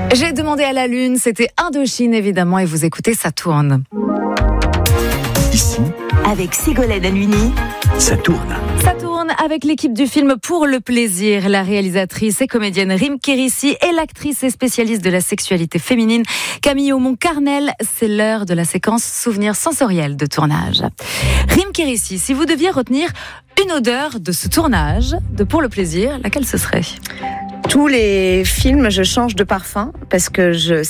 J'ai demandé à la Lune, c'était Indochine évidemment, et vous écoutez Ça tourne. Ici, avec Ségolène Halluny, ça tourne. Ça tourne avec l'équipe du film Pour le plaisir, la réalisatrice et comédienne Rim Kérissi et l'actrice et spécialiste de la sexualité féminine Camille Aumont-Carnel. C'est l'heure de la séquence souvenirs sensoriels de tournage. Rim Kérissi, si vous deviez retenir une odeur de ce tournage de Pour le plaisir, laquelle ce serait ? Tous les films, je change de parfum parce que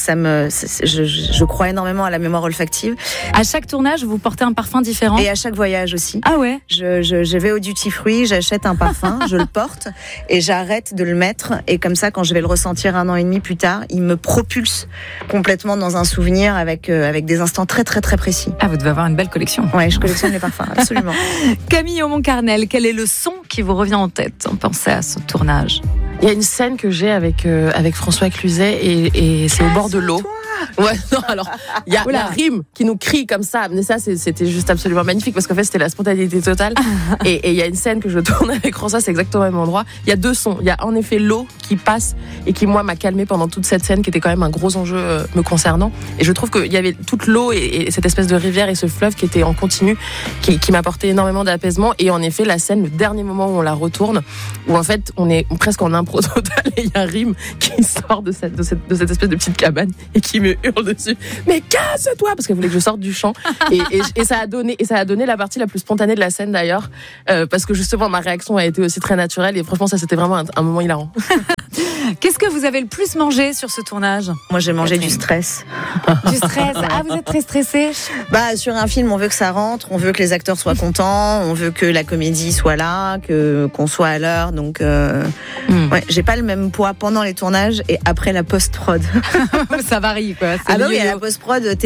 je crois énormément à la mémoire olfactive. À chaque tournage, vous portez un parfum différent ? Et à chaque voyage aussi. Ah ouais ? Je vais au duty free, j'achète un parfum, je le porte et j'arrête de le mettre. Et comme ça, quand je vais le ressentir 1 an et demi plus tard, il me propulse complètement dans un souvenir avec des instants très très très précis. Ah, vous devez avoir une belle collection. Ouais, je collectionne les parfums, absolument. Camille Aumont-Carnel, quel est le son qui vous revient en tête en pensant à ce tournage ? Il y a une scène que j'ai avec François Cluzet et c'est au bord de l'eau. Ouais, non, alors, il y a la Rim qui nous crie comme ça. Mais ça, c'était juste absolument magnifique parce qu'en fait, c'était la spontanéité totale. Et il y a une scène que je tourne avec François, c'est exactement au même endroit. Il y a 2 sons. Il y a en effet l'eau qui passe et qui, moi, m'a calmée pendant toute cette scène qui était quand même un gros enjeu me concernant. Et je trouve qu'il y avait toute l'eau et cette espèce de rivière et ce fleuve qui était en continu, qui m'apportait énormément d'apaisement. Et en effet, la scène, le dernier moment où on la retourne, où en fait, on est presque en impro total et il y a Rim qui sort de cette espèce de petite cabane et qui me hurle dessus, mais casse-toi, parce qu'elle voulait que je sorte du champ et ça a donné la partie la plus spontanée de la scène d'ailleurs, parce que justement ma réaction a été aussi très naturelle et franchement ça c'était vraiment un moment hilarant. Qu'est-ce que vous avez le plus mangé sur ce tournage ? Moi j'ai mangé du stress. Du stress. Ah, vous êtes très stressée ? Sur un film, on veut que ça rentre, on veut que les acteurs soient contents, on veut que la comédie soit là, qu'on soit à l'heure. Donc, ouais, j'ai pas le même poids pendant les tournages et après la post-prod. Ça varie, quoi. Ah bah oui, à la post-prod,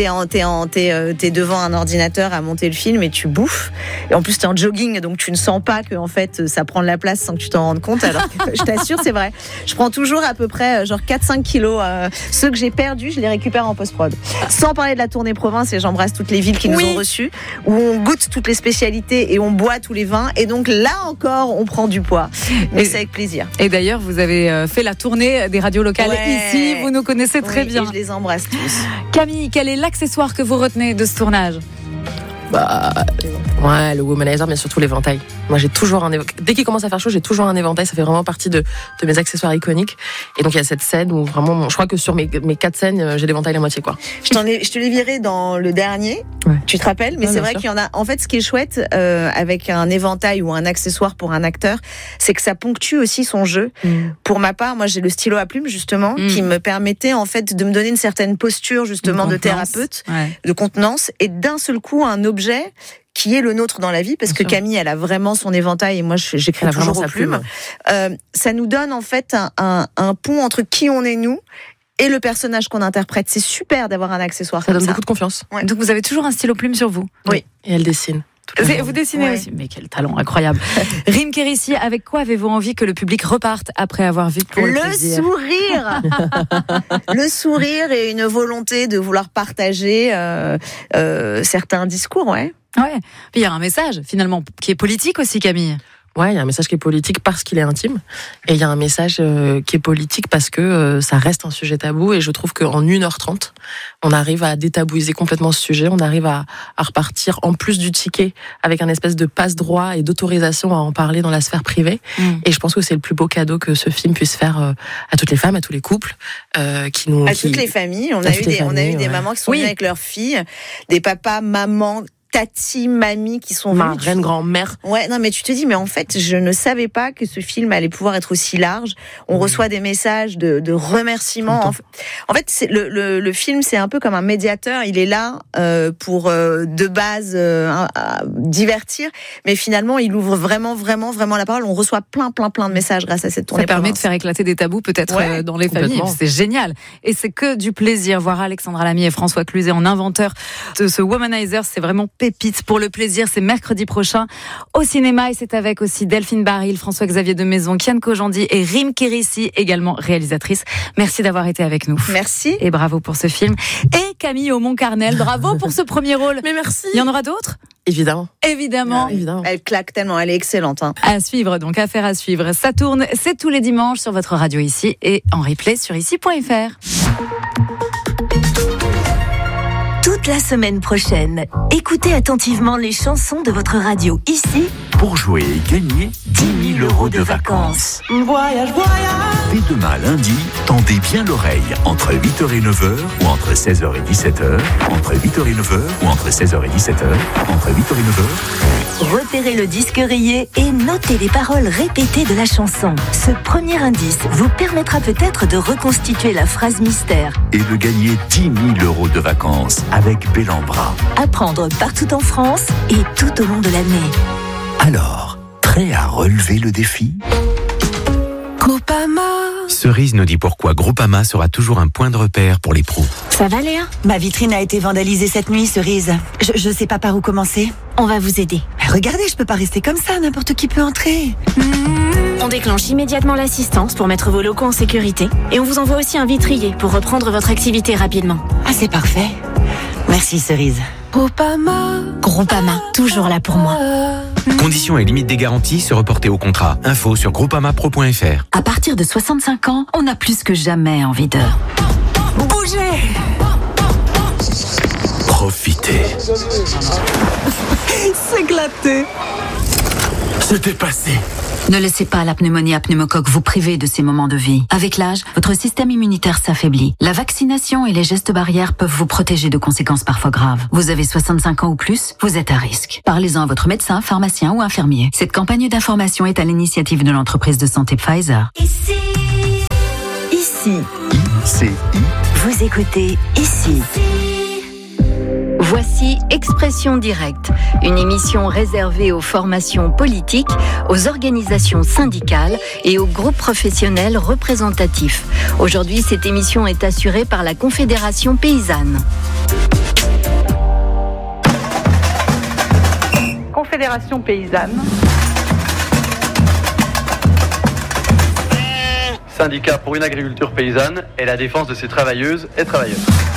t'es devant un ordinateur à monter le film et tu bouffes. Et en plus, t'es en jogging, donc tu ne sens pas que en fait, ça prend de la place sans que tu t'en rendes compte. Alors que, je t'assure, c'est vrai. Je prends toujours à peu près 4-5 kilos. Ceux que j'ai perdus, je les récupère en post-prod. Sans parler de la tournée province, et j'embrasse toutes les villes qui nous ont reçus, où on goûte toutes les spécialités et on boit tous les vins. Et donc là encore, on prend du poids. Mais c'est avec plaisir. Et d'ailleurs, vous avez fait la tournée des radios locales ici. Vous nous connaissez très bien. Et je les embrasse tous. Camille, quel est l'accessoire que vous retenez de ce tournage ? Ouais, le womanizer, mais surtout l'éventail. Moi, j'ai toujours dès qu'il commence à faire chaud, j'ai toujours un éventail. Ça fait vraiment partie de mes accessoires iconiques. Et donc, il y a cette scène où vraiment, je crois que sur mes 4 scènes, j'ai l'éventail la moitié, quoi. Je te l'ai viré dans le dernier. Ouais. Tu te rappelles? Mais c'est vrai qu'il y en a, en fait, ce qui est chouette, avec un éventail ou un accessoire pour un acteur, c'est que ça ponctue aussi son jeu. Pour ma part, moi, j'ai le stylo à plume, justement, qui me permettait, en fait, de me donner une certaine posture, justement, de thérapeute, de contenance, et d'un seul coup, un objet qui est le nôtre dans la vie, parce que Camille, elle a vraiment son éventail et moi, j'écris toujours aux plumes. Ça nous donne en fait un pont entre qui on est nous et le personnage qu'on interprète. C'est super d'avoir un accessoire ça comme donne beaucoup de confiance. Ouais. Donc vous avez toujours un stylo plume sur vous? Oui. Et elle dessine. Vous dessinez aussi, mais quel talent incroyable. Rim Kérissi, avec quoi avez-vous envie que le public reparte après avoir vu Pour le plaisir? Sourire. Le sourire et une volonté de vouloir partager certains discours, ouais. Ouais. Puis il y a un message finalement qui est politique aussi, Camille. Ouais, il y a un message qui est politique parce qu'il est intime, et il y a un message qui est politique parce que ça reste un sujet tabou, et je trouve qu'en 1h30, on arrive à détabouiser complètement ce sujet, on arrive à repartir en plus du ticket avec un espèce de passe-droit et d'autorisation à en parler dans la sphère privée, et je pense que c'est le plus beau cadeau que ce film puisse faire à toutes les femmes, à tous les couples, toutes les familles. On a eu des mamans qui sont venues avec leurs filles, des papas, mamans, tati, mamie qui sont venues. Reine, grand-mère. Ouais, non, mais tu te dis, mais en fait, je ne savais pas que ce film allait pouvoir être aussi large. On reçoit des messages de remerciements. En fait, le film, c'est un peu comme un médiateur. Il est là pour de base divertir, mais finalement, il ouvre vraiment la parole. On reçoit plein de messages grâce à cette tournée. Ça permet de faire éclater des tabous peut-être dans les familles. C'est génial. Et c'est que du plaisir. Voir Alexandra Lamy et François Cluzet en inventeurs de ce Womanizer, c'est vraiment pépite. Pour le plaisir, c'est mercredi prochain au cinéma, et c'est avec aussi Delphine Baril, François-Xavier de Maison, Kian Kojandi et Rim Kérissi, également réalisatrice. Merci d'avoir été avec nous. Merci. Et bravo pour ce film. Et Camille Aumont-Carnel, bravo pour ce premier rôle. Mais merci. Il y en aura d'autres? Évidemment. Elle claque tellement, elle est excellente. À suivre, donc affaire à suivre. Ça tourne, c'est tous les dimanches sur votre radio ici et en replay sur ici.fr. toute la semaine prochaine. Écoutez attentivement les chansons de votre radio ici pour jouer et gagner 10 000 € de vacances. Voyage, voyage. Dès demain lundi, tendez bien l'oreille entre 8h et 9h ou entre 16h et 17h, entre 8h et 9h ou entre 16h et 17h, entre 8h et 9h. Repérez le disque rayé et notez les paroles répétées de la chanson. Ce premier indice vous permettra peut-être de reconstituer la phrase mystère et de gagner 10 000 € de vacances avec Bellambra. À prendre partout en France et tout au long de l'année. Alors, prêt à relever le défi ? Groupama. Cerise nous dit pourquoi Groupama sera toujours un point de repère pour les pros. Ça va, Léa ? Ma vitrine a été vandalisée cette nuit, Cerise. Je sais pas par où commencer. On va vous aider. Regardez, je peux pas rester comme ça, n'importe qui peut entrer. On déclenche immédiatement l'assistance pour mettre vos locaux en sécurité et on vous envoie aussi un vitrier pour reprendre votre activité rapidement. Ah, c'est parfait. Merci, Cerise. Groupama, toujours là pour moi. Conditions et limites des garanties se reporter au contrat. Info sur groupamapro.fr. À partir de 65 ans, on a plus que jamais envie de bouger. Profitez. S'éclater. C'était passé. Ne laissez pas la pneumonie à pneumocoque vous priver de ces moments de vie. Avec l'âge, votre système immunitaire s'affaiblit. La vaccination et les gestes barrières peuvent vous protéger de conséquences parfois graves. Vous avez 65 ans ou plus, vous êtes à risque. Parlez-en à votre médecin, pharmacien ou infirmier. Cette campagne d'information est à l'initiative de l'entreprise de santé Pfizer. Ici. ICI. Vous écoutez Ici. Voici Expression Directe, une émission réservée aux formations politiques, aux organisations syndicales et aux groupes professionnels représentatifs. Aujourd'hui, cette émission est assurée par la Confédération Paysanne. Confédération Paysanne. Syndicat pour une agriculture paysanne et la défense de ses travailleuses et travailleurs.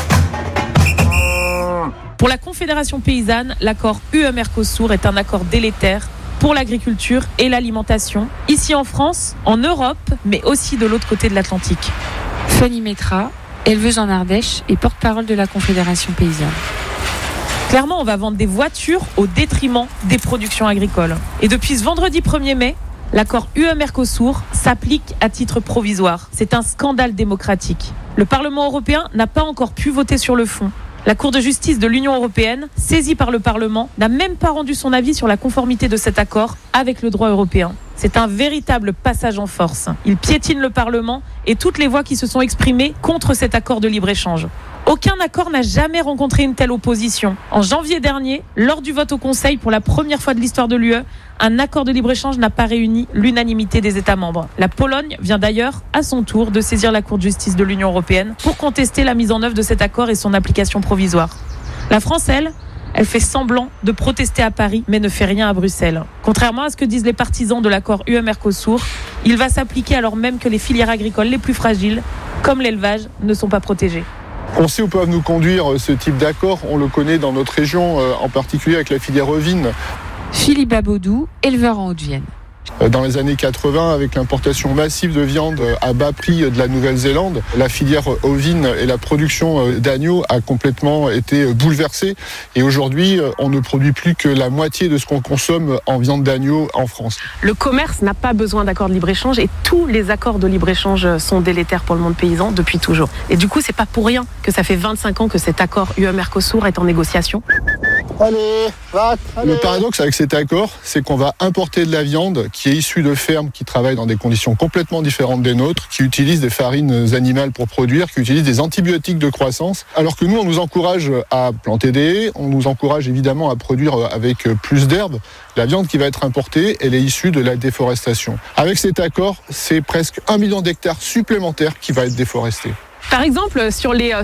Pour la Confédération Paysanne, l'accord UE-Mercosur est un accord délétère pour l'agriculture et l'alimentation, ici en France, en Europe, mais aussi de l'autre côté de l'Atlantique. Fanny Métra, éleveuse en Ardèche et porte-parole de la Confédération Paysanne. Clairement, on va vendre des voitures au détriment des productions agricoles. Et depuis ce vendredi 1er mai, l'accord UE-Mercosur s'applique à titre provisoire. C'est un scandale démocratique. Le Parlement européen n'a pas encore pu voter sur le fond. La Cour de justice de l'Union européenne, saisie par le Parlement, n'a même pas rendu son avis sur la conformité de cet accord avec le droit européen. C'est un véritable passage en force. Il piétine le Parlement et toutes les voix qui se sont exprimées contre cet accord de libre-échange. Aucun accord n'a jamais rencontré une telle opposition. En janvier dernier, lors du vote au Conseil pour la première fois de l'histoire de l'UE, un accord de libre-échange n'a pas réuni l'unanimité des États membres. La Pologne vient d'ailleurs, à son tour, de saisir la Cour de justice de l'Union européenne pour contester la mise en œuvre de cet accord et son application provisoire. La France, elle fait semblant de protester à Paris, mais ne fait rien à Bruxelles. Contrairement à ce que disent les partisans de l'accord UE-Mercosur, il va s'appliquer alors même que les filières agricoles les plus fragiles, comme l'élevage, ne sont pas protégées. On sait où peuvent nous conduire ce type d'accord. On le connaît dans notre région, en particulier avec la filière ovine. Philippe Abodou, éleveur en Haute-Vienne. Dans les années 80, avec l'importation massive de viande à bas prix de la Nouvelle-Zélande, la filière ovine et la production d'agneaux a complètement été bouleversée. Et aujourd'hui, on ne produit plus que la moitié de ce qu'on consomme en viande d'agneau en France. Le commerce n'a pas besoin d'accords de libre-échange et tous les accords de libre-échange sont délétères pour le monde paysan depuis toujours. Et du coup, c'est pas pour rien que ça fait 25 ans que cet accord UE-Mercosur est en négociation. Allez. Le paradoxe avec cet accord, c'est qu'on va importer de la viande qui est issue de fermes qui travaillent dans des conditions complètement différentes des nôtres, qui utilisent des farines animales pour produire, qui utilisent des antibiotiques de croissance, alors que nous, on nous encourage à planter des haies, on nous encourage évidemment à produire avec plus d'herbes. La viande qui va être importée, elle est issue de la déforestation. Avec cet accord, c'est presque 1 million d'hectares supplémentaires qui va être déforesté. Par exemple, sur les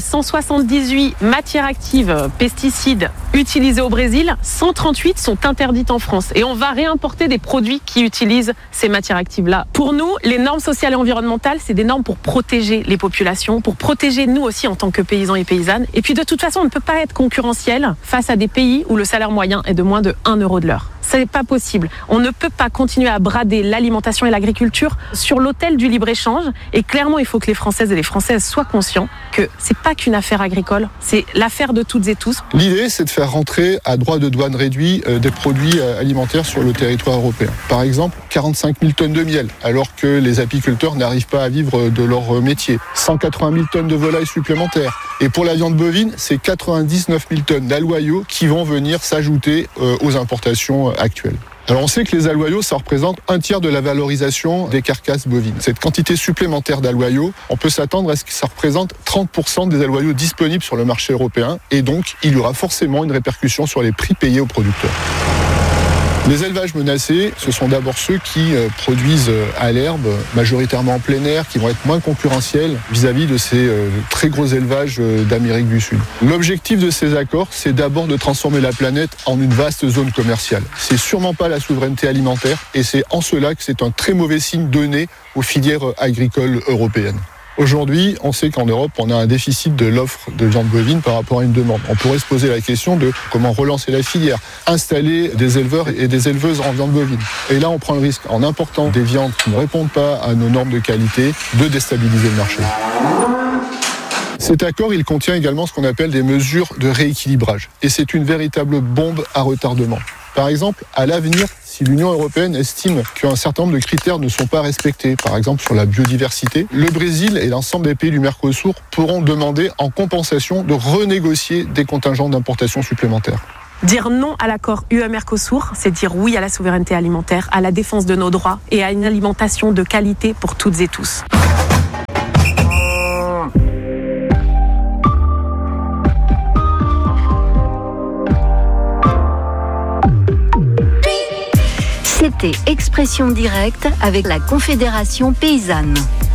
178 matières actives, pesticides utilisés au Brésil, 138 sont interdites en France. Et on va réimporter des produits qui utilisent ces matières actives-là. Pour nous, les normes sociales et environnementales, c'est des normes pour protéger les populations, pour protéger nous aussi en tant que paysans et paysannes. Et puis de toute façon, on ne peut pas être concurrentiel face à des pays où le salaire moyen est de moins de 1 euro de l'heure. c'est pas possible. On ne peut pas continuer à brader l'alimentation et l'agriculture sur l'autel du libre-échange. Et clairement, il faut que les Françaises et les Françaises soient conscients que c'est pas qu'une affaire agricole, c'est l'affaire de toutes et tous. L'idée, c'est de faire rentrer à droit de douane réduit des produits alimentaires sur le territoire européen. Par exemple, 45 000 tonnes de miel, alors que les apiculteurs n'arrivent pas à vivre de leur métier. 180 000 tonnes de volailles supplémentaires. Et pour la viande bovine, c'est 99 000 tonnes d'aloyaux qui vont venir s'ajouter aux importations actuelles. Alors on sait que les aloyaux, ça représente un tiers de la valorisation des carcasses bovines. Cette quantité supplémentaire d'aloyaux, on peut s'attendre à ce que ça représente 30% des aloyaux disponibles sur le marché européen. Et donc, il y aura forcément une répercussion sur les prix payés aux producteurs. Les élevages menacés, ce sont d'abord ceux qui produisent à l'herbe, majoritairement en plein air, qui vont être moins concurrentiels vis-à-vis de ces très gros élevages d'Amérique du Sud. L'objectif de ces accords, c'est d'abord de transformer la planète en une vaste zone commerciale. C'est sûrement pas la souveraineté alimentaire et c'est en cela que c'est un très mauvais signe donné aux filières agricoles européennes. Aujourd'hui, on sait qu'en Europe, on a un déficit de l'offre de viande bovine par rapport à une demande. On pourrait se poser la question de comment relancer la filière, installer des éleveurs et des éleveuses en viande bovine. Et là, on prend le risque, en important des viandes qui ne répondent pas à nos normes de qualité, de déstabiliser le marché. Cet accord, il contient également ce qu'on appelle des mesures de rééquilibrage. Et c'est une véritable bombe à retardement. Par exemple, à l'avenir, si l'Union européenne estime qu'un certain nombre de critères ne sont pas respectés, par exemple sur la biodiversité, le Brésil et l'ensemble des pays du Mercosur pourront demander en compensation de renégocier des contingents d'importation supplémentaires. Dire non à l'accord UE-Mercosur, c'est dire oui à la souveraineté alimentaire, à la défense de nos droits et à une alimentation de qualité pour toutes et tous. C'était Expression directe avec la Confédération paysanne.